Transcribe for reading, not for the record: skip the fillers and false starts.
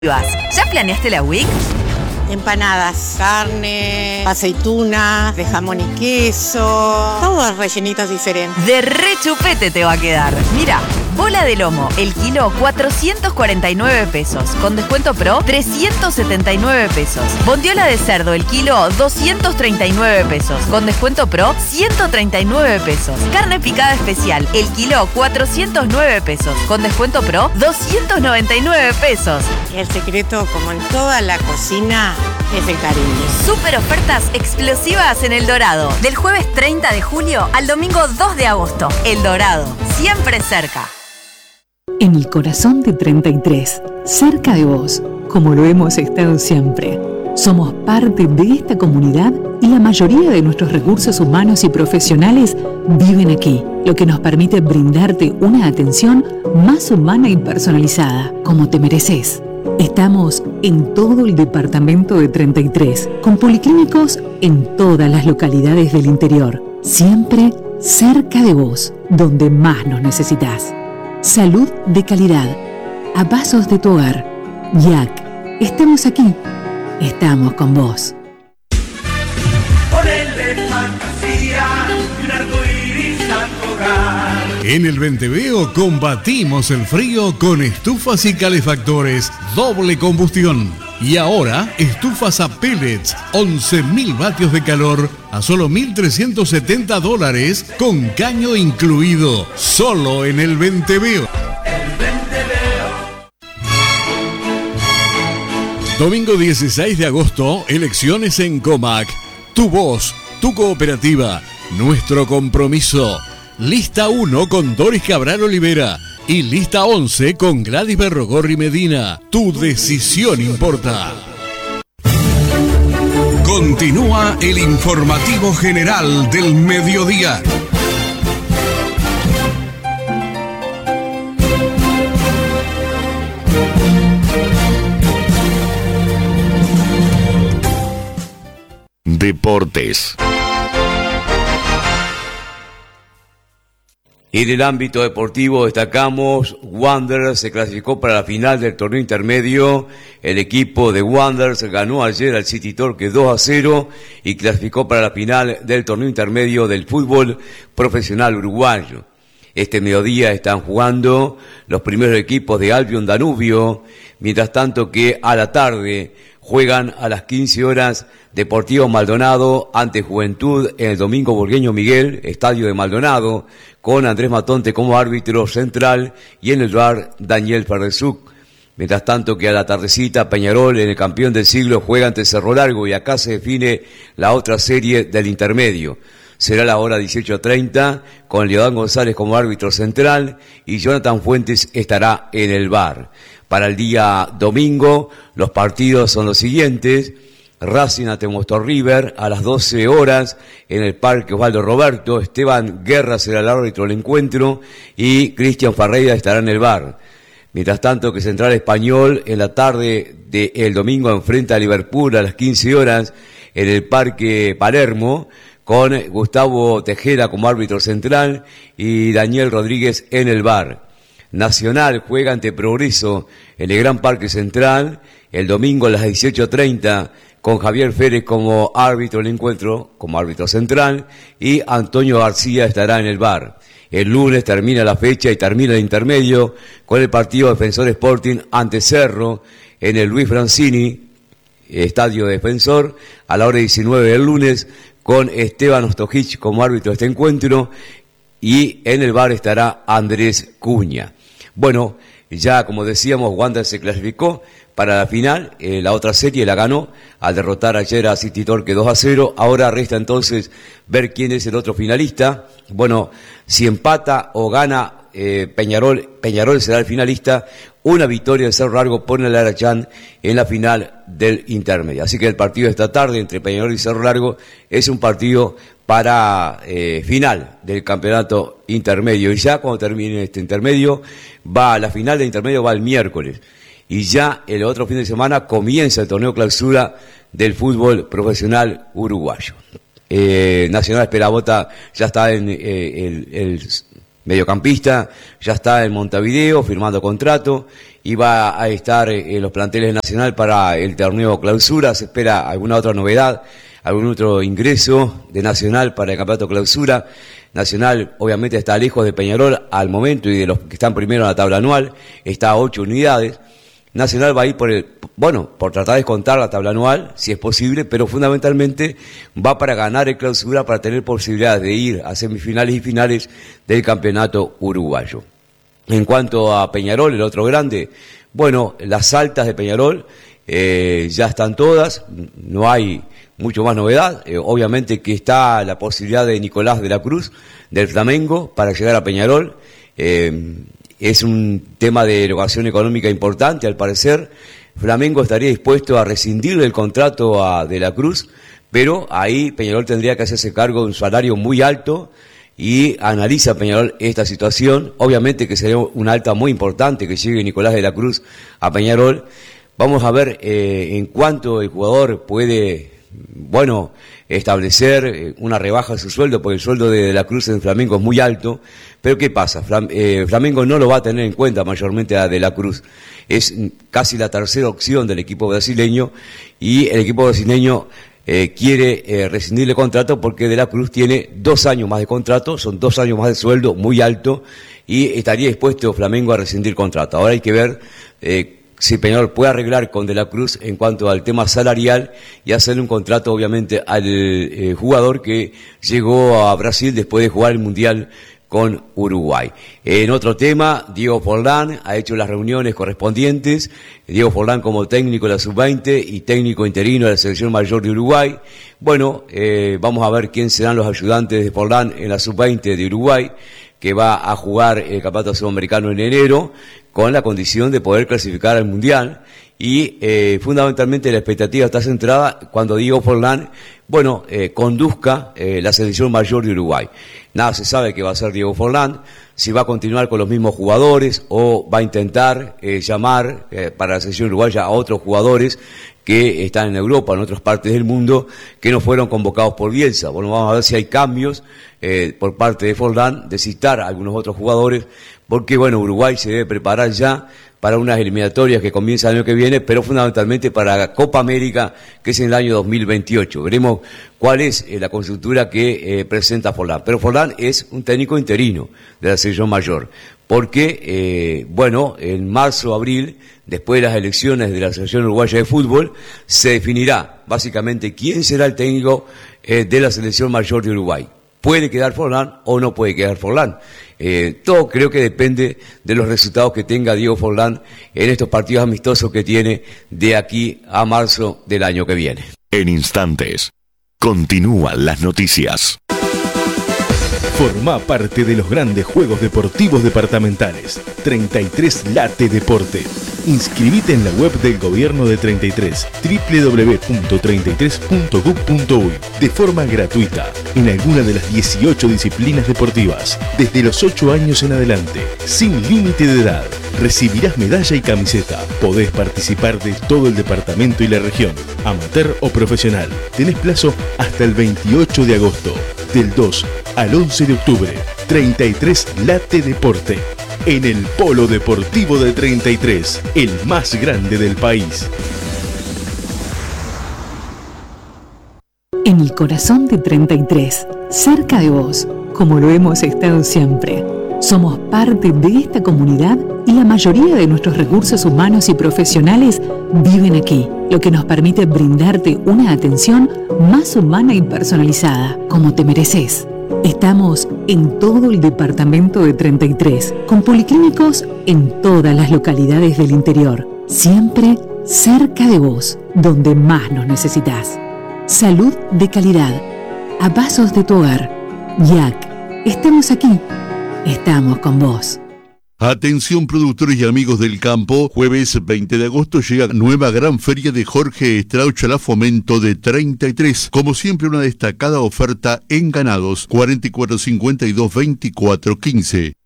¿Ya planeaste la week? Empanadas, carne, aceitunas, de jamón y queso, todos rellenitos diferentes. De re chupete te va a quedar. Mira, bola de lomo, el kilo 449 pesos, con descuento pro 379 pesos. Bondiola de cerdo, el kilo 239 pesos, con descuento pro 139 pesos. Carne picada especial, el kilo 409 pesos, con descuento pro 299 pesos. Y el secreto, como en toda la cocina, es el cariño. Super ofertas explosivas en El Dorado. Del jueves 30 de julio al domingo 2 de agosto. El Dorado, siempre cerca. En el corazón de 33, cerca de vos, como lo hemos estado siempre. Somos parte de esta comunidad y la mayoría de nuestros recursos humanos y profesionales viven aquí, lo que nos permite brindarte una atención más humana y personalizada, como te mereces. Estamos en todo el departamento de 33, con policlínicos en todas las localidades del interior, siempre cerca de vos, donde más nos necesitas. Salud de calidad, a pasos de tu hogar. YAC, estamos aquí, estamos con vos. Ponele fantasía y un arcoíris a tu hogar. En el Venteveo combatimos el frío con estufas y calefactores doble combustión. Y ahora, estufas a pellets, 11.000 vatios de calor a solo $1.370 con caño incluido. Solo en el Venteveo. Domingo 16 de agosto, elecciones en Comac. Tu voz, tu cooperativa, nuestro compromiso. Lista 1 con Doris Cabral Olivera y lista 11 con Gladys Berrogorri Medina. Tu decisión importa. Continúa el informativo general del mediodía. Deportes. En el ámbito deportivo destacamos, Wanderers se clasificó para la final del torneo intermedio. El equipo de Wanderers ganó ayer al City Torque 2-0 y clasificó para la final del torneo intermedio del fútbol profesional uruguayo. Este mediodía están jugando los primeros equipos de Albion Danubio, mientras tanto que a la tarde juegan a las 15 horas Deportivo Maldonado ante Juventud en el Domingo Burgueño Miguel, estadio de Maldonado, con Andrés Matonte como árbitro central y en el VAR Daniel Ferrezuc. Mientras tanto que a la tardecita Peñarol en el campeón del siglo juega ante Cerro Largo y acá se define la otra serie del intermedio. Será la hora 18:30 con Leodán González como árbitro central y Jonathan Fuentes estará en el VAR. Para el día domingo los partidos son los siguientes: Racing ante Mosto River a las 12 horas en el Parque Osvaldo Roberto. Esteban Guerra será el árbitro del encuentro y Cristian Ferreira estará en el VAR. Mientras tanto que Central Español en la tarde del domingo enfrenta a Liverpool a las 15 horas en el Parque Palermo con Gustavo Tejera como árbitro central y Daniel Rodríguez en el VAR. Nacional juega ante Progreso en el Gran Parque Central el domingo a las 18:30 con Javier Férez como árbitro del encuentro, como árbitro central, y Antonio García estará en el VAR. El lunes termina la fecha y termina el intermedio con el partido Defensor Sporting ante Cerro en el Luis Francini, estadio Defensor, a la hora 19 del lunes, con Esteban Ostojic como árbitro de este encuentro, y en el VAR estará Andrés Cuña. Bueno, ya como decíamos, Wander se clasificó para la final, la otra serie la ganó al derrotar ayer a City Torque 2-0, ahora resta entonces ver quién es el otro finalista. Bueno, si empata o gana Peñarol será el finalista. Una victoria de Cerro Largo pone al Arachán en la final del intermedio. Así que el partido de esta tarde entre Peñarol y Cerro Largo es un partido para final del campeonato intermedio. Y ya cuando termine este intermedio, la final del intermedio va el miércoles. Y ya el otro fin de semana comienza el torneo clausura del fútbol profesional uruguayo. Nacional Esperabota ya está en el mediocampista, ya está en Montevideo firmando contrato y va a estar en los planteles Nacional para el torneo Clausura. Se espera alguna otra novedad, algún otro ingreso de Nacional para el campeonato Clausura. Nacional obviamente está lejos de Peñarol al momento y de los que están primero en la tabla anual, está a 8 unidades. Nacional va a ir por tratar de descontar la tabla anual, si es posible, pero fundamentalmente va para ganar el Clausura, para tener posibilidades de ir a semifinales y finales del campeonato uruguayo. En cuanto a Peñarol, el otro grande, las altas de Peñarol ya están todas, no hay mucho más novedad. Obviamente que está la posibilidad de Nicolás de la Cruz, del Flamengo, para llegar a Peñarol. Es un tema de erogación económica importante, al parecer. Flamengo estaría dispuesto a rescindirle el contrato a De la Cruz, pero ahí Peñarol tendría que hacerse cargo de un salario muy alto, y analiza Peñarol esta situación. Obviamente que sería una alta muy importante que llegue Nicolás de la Cruz a Peñarol. Vamos a ver en cuánto el jugador puede, establecer una rebaja de su sueldo, porque el sueldo de la Cruz en Flamengo es muy alto. Pero ¿qué pasa? Flamengo no lo va a tener en cuenta mayormente a De la Cruz. Es casi la tercera opción del equipo brasileño, y el equipo brasileño quiere rescindirle contrato porque De la Cruz tiene 2 años más de contrato, son 2 años más de sueldo, muy alto, y estaría dispuesto Flamengo a rescindir contrato. Ahora hay que ver si Peñarol puede arreglar con De la Cruz en cuanto al tema salarial y hacerle un contrato obviamente al jugador que llegó a Brasil después de jugar el Mundial con Uruguay. En otro tema, Diego Forlán ha hecho las reuniones correspondientes. Diego Forlán como técnico de la Sub-20 y técnico interino de la Selección Mayor de Uruguay. Vamos a ver quién serán los ayudantes de Forlán en la Sub-20 de Uruguay, que va a jugar el Campeonato Sudamericano en enero, con la condición de poder clasificar al Mundial. Y fundamentalmente la expectativa está centrada cuando Diego Forlán, conduzca la Selección Mayor de Uruguay. Nada se sabe qué va a hacer Diego Forlán, si va a continuar con los mismos jugadores o va a intentar llamar para la Selección Uruguaya a otros jugadores que están en Europa, en otras partes del mundo, que no fueron convocados por Bielsa. Vamos a ver si hay cambios por parte de Forlán, de citar a algunos otros jugadores, porque Uruguay se debe preparar ya para unas eliminatorias que comienzan el año que viene, pero fundamentalmente para la Copa América, que es en el año 2028. Veremos cuál es la conjuntura que presenta Forlán. Pero Forlán es un técnico interino de la Selección Mayor, porque, en marzo o abril, después de las elecciones de la Selección Uruguaya de Fútbol, se definirá básicamente quién será el técnico de la Selección Mayor de Uruguay. ¿Puede quedar Forlán o no puede quedar Forlán? Todo creo que depende de los resultados que tenga Diego Forlán en estos partidos amistosos que tiene de aquí a marzo del año que viene. En instantes, continúan las noticias. Forma parte de los grandes Juegos Deportivos Departamentales. 33 Late Deporte. Inscribite en la web del Gobierno de 33, www.33.gov.uy, de forma gratuita, en alguna de las 18 disciplinas deportivas, desde los 8 años en adelante, sin límite de edad. Recibirás medalla y camiseta. Podés participar de todo el departamento y la región, amateur o profesional. Tenés plazo hasta el 28 de agosto, del 2 al 11 de octubre. 33 Late Deporte. En el Polo Deportivo de 33, el más grande del país. En el corazón de 33, cerca de vos, como lo hemos estado siempre. Somos parte de esta comunidad y la mayoría de nuestros recursos humanos y profesionales viven aquí, lo que nos permite brindarte una atención más humana y personalizada, como te mereces. Estamos en todo el departamento de 33, con policlínicos en todas las localidades del interior, siempre cerca de vos, donde más nos necesitas. Salud de calidad, a pasos de tu hogar. YAC, estamos aquí, estamos con vos. Atención productores y amigos del campo, jueves 20 de agosto llega nueva gran feria de Jorge Estrauchala Fomento de 33. Como siempre una destacada oferta en ganados, 44 52 24 15.